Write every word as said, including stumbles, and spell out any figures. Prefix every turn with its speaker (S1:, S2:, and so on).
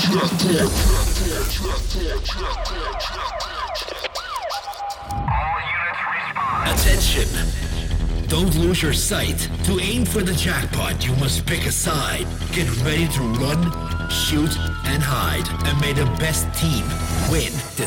S1: Attention! Don't lose your sight. To aim for the jackpot, you must pick a side. Get ready to run, shoot, and hide. And may the best team win the